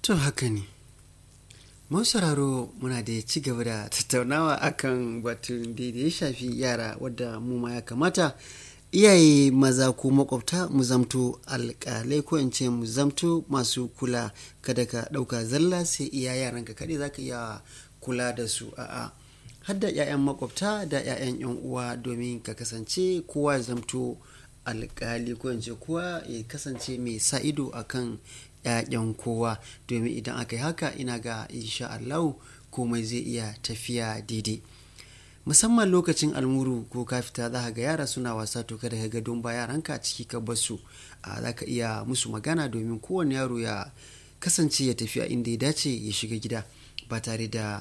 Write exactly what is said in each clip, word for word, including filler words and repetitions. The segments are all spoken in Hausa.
To haka ne. Mun sauraro muna da ci gaba da tattaunawa akan batun da ya shafi yara wadda mu ma ya kamata iyaye maza ko makwabta mu zamto alƙalai ko in ce mu zamto masu kula kada ka ɗauka zalla sai iya yaranka kaɗai za ka iya kula da su a'a hadda 'ya'yan makwabta da 'ya'yan 'yan uwa domin ka kasance kowa ya zamto alƙali ko in ce kowa ya kasance mai sa ido akan 'ya'yan kowa domin idan aka yi haka ina ga insha Allah komai zai iya tafiya daidai musamman lokacin almuru ko ka fita za ga yara suna wasa to kada ka ga don ba yaranka a ciki ka basu a za ka iya musu magana domin kowane yaro ya kasance ya tafi a inda ya dace ya shiga gida ba tare da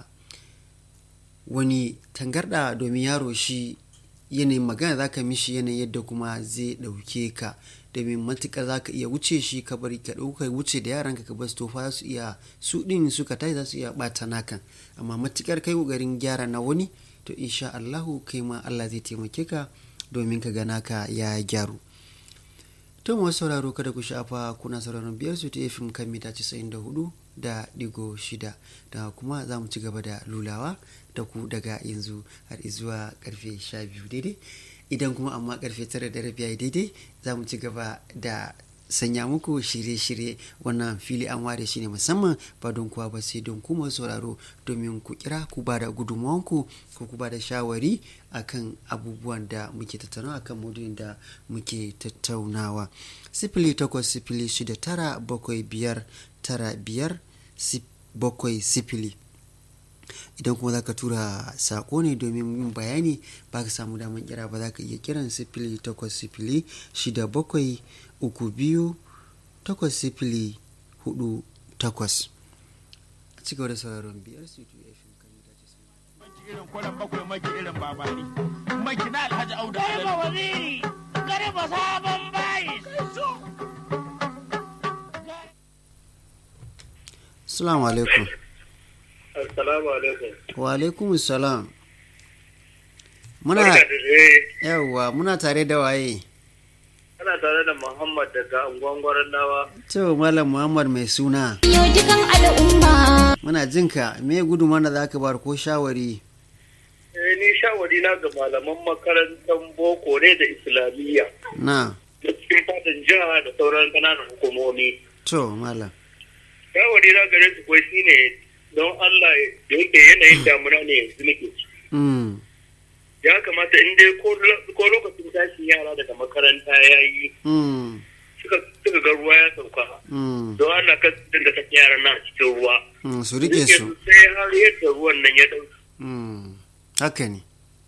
wani tangarda domin yaro shi yanayin magana za ka mishi yanayin yadda kuma zai ɗauke ka domin matuƙar za ka iya wuce shi ka bari ka ɗauka wuce da yaranka ka basu tofa za su iya su ɗin suka tashi za su iya ɓata nakan amma matuƙar kai ƙoƙarin gyara na wani to insha Allahu kai ma Allah zai taimake ka domin ka gana ka ya gyaru to mu sauraro kada ku shafa kuna sauraron biyar su ta fim kan mita casa'in da hudu da digo shida da kuma za mu ci gaba da lulawa da ku daga yanzu har zuwa karfe sha biyu daidai idan kuma amma karfe tara da rabi daidai za mu ci gaba da sanya muku shirye-shirye wannan fili an ware shi ne musamman ba don kuwa ba sai don kuma sauraro domin ku kira ku ba da gudunmawanku ko ku ba da shawari akan abubuwan da muke tattaunawa akan maudu'in da muke tattaunawa sifili takwas sifili shida tara bakwai biyar tara biyar bakwai sifili idan kuma za ka tura sako ne domin yin bayani ba ka samu damar kira ba za ka iya kiran sifili takwas sifili shida bakwai uku biyu takwas sifili hudu takwas a cigaba da sauraron biyar su tu ya fi kan yi dace sai irin kwanan bakwai maki irin babani maki na alhaji auda garba waziri garba sabon bayi assalamu alaikum Assalamu alaikum. wa alaikum salam muna yawa muna tare da waye Ana tare da Muhammad daga Angwangwaran Dawa. to malam Muhammad mai suna Yau dukan al'umma. muna jinka me gudunmawar da zaka bar ko shawari Eh ni shawari na ga malaman makarantar boko ne da islamiyya. na Da cikin fadin jiha da sauran ƙananan hukumomi. to malam Shawari na gare su kuwa shine don Allah da yake yanayin damuna ne yanzu muke ci. mm Ya kamata in dai ko lokacin tashin yara daga makaranta ya yi mm suka ga ruwa ya sauka. mm Don Allah ka dinga saka yaran nan a cikin ruwa. mm su rike su Sai har yadda ruwan nan ya ɗauki. mm haka ne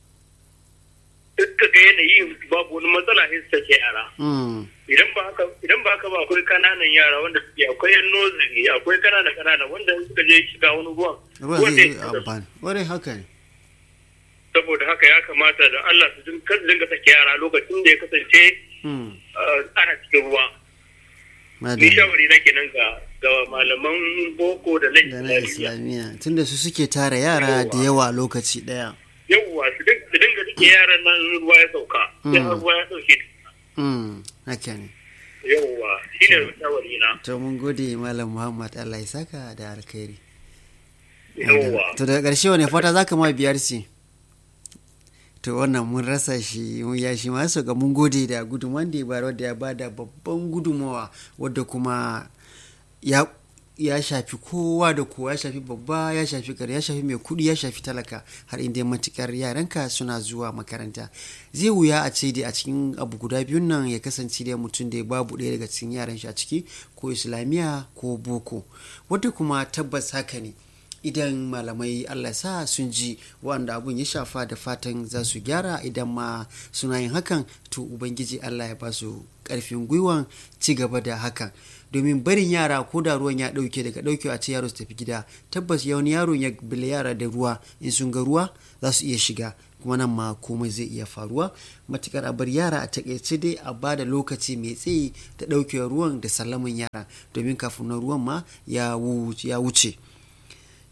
Duka ga yanayi babu wani matsala sai su sake yara. mm Idan ba haka idan ba haka ba akwai kananan yara wanda suke akwai yan nozuri akwai kanana kanana wanda suka je shiga wani ruwan. ruwa wanda zai yi ya- amfani ware haka ne Saboda haka ya kamata da Allah su din- kar su dinga sake yara lokacin da ya kasance mm uh, ana cikin ruwa. Ni madalla shawari na kenan ga ga malaman boko da na da na islamiyya. islamiyya tunda su suke tara yara da yawa lokaci daya Yawwa su din- su dinga rike yaran nan ruwa ya sauka. Sai har ruwa ya dauke. mm haka ne Yawwa shine shawari na. to mun gode malam Muhammad Allah ya saka da alkhairi Yawwa. to daga ƙarshe wane fata zaka ma biyar ce to wannan mun rasa shi mun ya shi masu ga mun gode da gudunman da ya bayar wadda ya bada babban gudunmawa wadda kuma ya ya shafi kowa da kowa ya shafi babba ya shafi kare ya shafi mai kudi ya shafi talaka har inda matukar yaranka suna zuwa makaranta zai wuya a ce dai a cikin abu guda biyun nan ya kasance dai mutum da babu ɗaya daga cikin yaran shi a ciki ko islamiyya ko boko wadda kuma tabbas haka ne idan malamai Allah sa sun ji wanda abun ya shafa da fatan za su gyara idan ma suna yin hakan to ubangiji Allah ya ba su karfin gwiwan ci gaba da hakan domin barin yara ko da ruwan ya dauke daga dauke a ce yaro su tafi gida tabbas yawan yaro ya bile yara da ruwa in sun ga ruwa za su iya shiga kuma nan ma komai zai iya faruwa matukar a bar yara a takaice dai a ba da lokaci mai tsayi da daukewar ruwan da sallaman yara domin kafin na ruwan ma ya wuce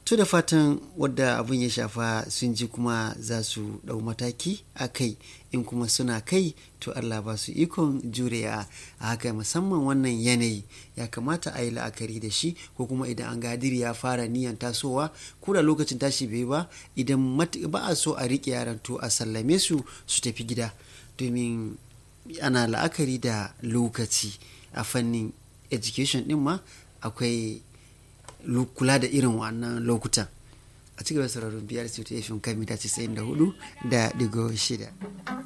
to da fatan wadda abin ya shafa sun ji kuma za su ɗau mataki a kai, in kuma suna kai to Allah ba su ikon jurewa a haka. Musamman wannan yanayi ya kamata a yi la'akari da shi, ko kuma idan an gadiri ya fara niyan tasowa ko da lokacin tashi bai ba, idan ba a so a riƙe yaran to a sallame su su tafi gida, domin ana la'akari da lokaci a fannin education din ma akwai kula da irin wannan lokutan. A cikin sauraron biyar C T F kan mita casa'in da hudu da digo shida.